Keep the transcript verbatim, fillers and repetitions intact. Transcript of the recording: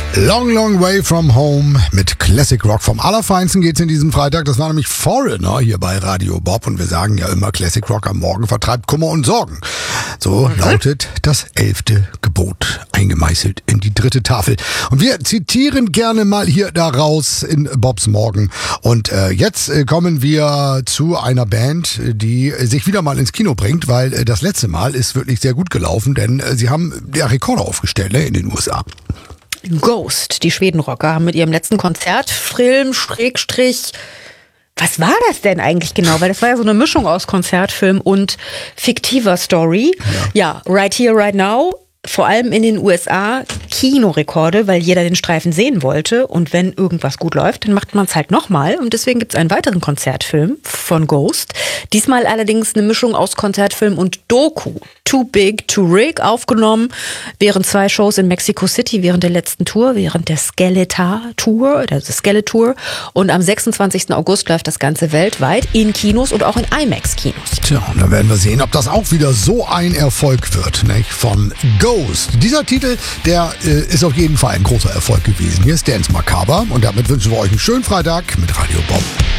Long, long way from home mit Classic Rock. Vom Allerfeinsten geht's in diesem Freitag. Das war nämlich Foreigner hier bei Radio Bob. Und wir sagen ja immer, Classic Rock am Morgen vertreibt Kummer und Sorgen. So mhm. lautet das elfte Gebot, eingemeißelt in die dritte Tafel. Und wir zitieren gerne mal hier daraus in Bobs Morgen. Und äh, jetzt äh, kommen wir zu einer Band, die sich wieder mal ins Kino bringt, weil äh, das letzte Mal ist wirklich sehr gut gelaufen, denn äh, sie haben ja Rekorde aufgestellt, ne, in den U S A. Ghost, die Schwedenrocker, haben mit ihrem letzten Konzert Film, Schrägstrich, was war das denn eigentlich genau? Weil das war ja so eine Mischung aus Konzertfilm und fiktiver Story. Ja, ja, Right Here, Right Now. Vor allem in den U S A Kinorekorde, weil jeder den Streifen sehen wollte. Und wenn irgendwas gut läuft, dann macht man es halt nochmal. Und deswegen gibt es einen weiteren Konzertfilm von Ghost. Diesmal allerdings eine Mischung aus Konzertfilm und Doku. Too Big to Rig aufgenommen. Während zwei Shows in Mexico City während der letzten Tour, während der Skeletor-Tour, der Skeletor. Und am sechsundzwanzigsten August läuft das Ganze weltweit in Kinos und auch in IMAX-Kinos. Tja, und dann werden wir sehen, ob das auch wieder so ein Erfolg wird, nicht? Von Ghost. Dieser Titel, der äh, ist auf jeden Fall ein großer Erfolg gewesen. Hier ist Dance Macabre und damit wünschen wir euch einen schönen Freitag mit Radio Bob.